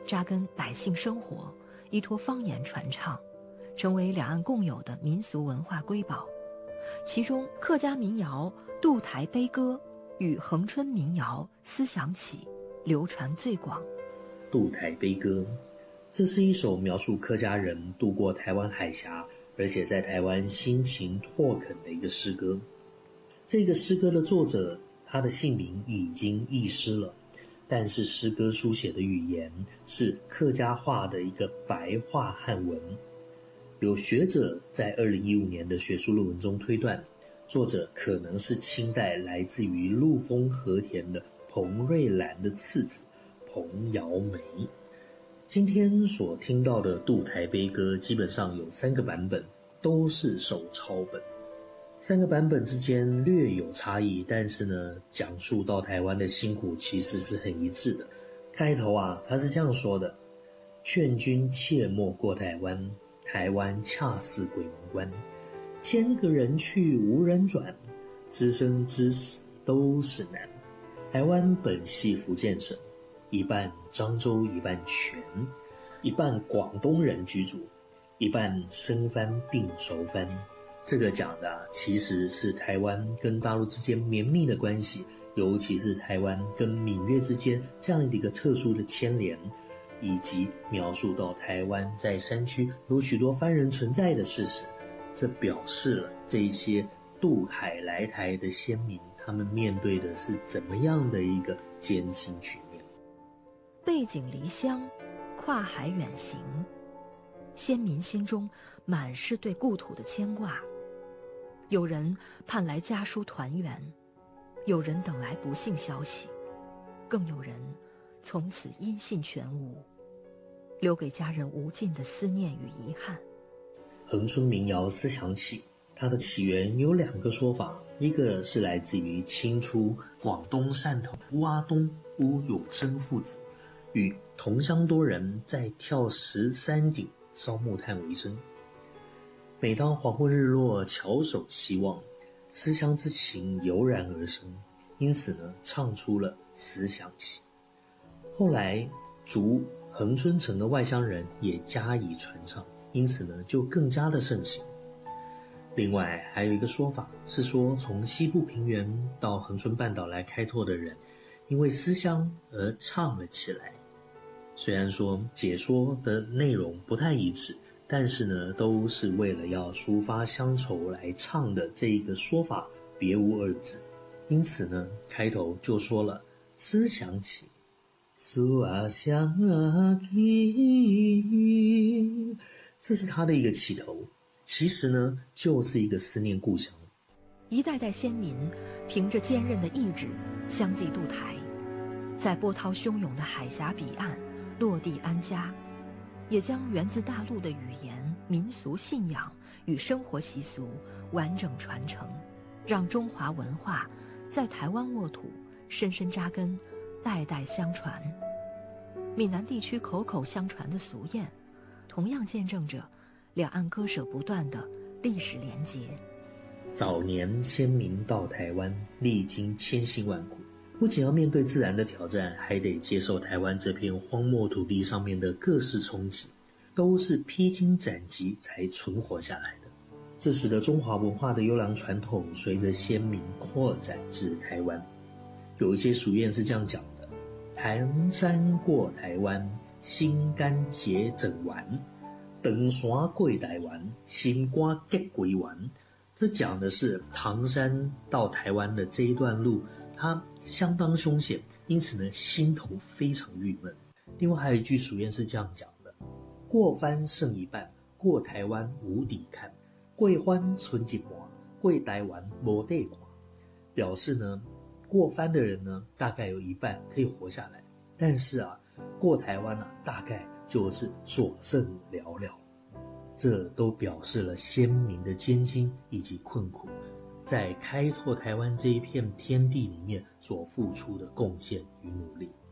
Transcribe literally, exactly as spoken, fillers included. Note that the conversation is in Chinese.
扎根百姓生活，依托方言传唱，成为两岸共有的民俗文化瑰宝。其中客家民谣《渡台悲歌》与恒春民谣《思想起》流传最广。 《渡台悲歌》，这是一首描述客家人渡过台湾海峡，而且在台湾辛勤拓垦的一个诗歌。这个诗歌的作者，他的姓名已经遗失了，但是诗歌书写的语言是客家话的一个白话汉文。有学者在二零一五年的学术论文中推断，作者可能是清代来自于陆丰和田的彭瑞兰的次子彭尧梅。今天所听到的渡台悲歌基本上有三个版本，都是手抄本。三个版本之间略有差异，但是呢，讲述到台湾的辛苦其实是很一致的。开头啊，他是这样说的：劝君切莫过台湾，台湾恰似鬼门关，千个人去无人转，知生知死都是难。台湾本系福建省，一半漳州一半泉，一半广东人居住，一半生番并熟番。这个讲的啊，其实是台湾跟大陆之间绵密的关系，尤其是台湾跟闽粤之间这样的一个特殊的牵连，以及描述到台湾在山区有许多番人存在的事实。这表示了这一些渡海来台的先民，他们面对的是怎么样的一个艰辛局面。 背井离乡，跨海远行，先民心中满是对故土的牵挂。有人盼来家书团圆，有人等来不幸消息，更有人从此音信全无，留给家人无尽的思念与遗憾。 恒春民谣思想起，它的起源有两个说法，一个是来自于清初广东汕头乌阿东乌永生父子与同乡多人在跳石山顶烧木炭为生。每当黄昏日落，翘首希望，思乡之情油然而生，因此呢，唱出了思想起。后来逐恒春城的外乡人也加以传唱，因此呢，就更加的盛行。另外还有一个说法是说，从西部平原到恒春半岛来开拓的人，因为思乡而唱了起来。虽然说解说的内容不太一致，但是呢，都是为了要抒发乡愁来唱的，这一个说法别无二致。因此呢，开头就说了思想起，思啊想啊起，这是他的一个起头，其实呢，就是一个思念故乡。 一代代先民凭着坚韧的意志相继渡台，在波涛汹涌的海峡彼岸落地安家，也将源自大陆的语言、民俗信仰与生活习俗完整传承，让中华文化在台湾沃土深深扎根，代代相传。闽南地区口口相传的俗谚，同样见证着两岸割舍不断的历史连结。 早年先民到台湾，历经千辛万苦，不仅要面对自然的挑战，还得接受台湾这片荒漠土地上面的各式冲击，都是披荆斩棘才存活下来的。这使得中华文化的优良传统随着先民扩展至台湾。有一些俗谚是这样讲的：唐山过台湾，心肝结整丸；长山过台湾，心肝结归丸。这讲的是唐山到台湾的这一段路，它相当凶险，因此呢，心头非常郁闷。另外还有一句俗谚是这样讲的：过番剩一半，过台湾无底看；过番存一半，过台湾没地看。表示呢，过番的人呢，大概有一半可以活下来，但是啊，过台湾啊，大概就是所剩寥寥。这都表示了先民的艰辛以及困苦，在开拓台湾这一片天地里面所付出的贡献与努力。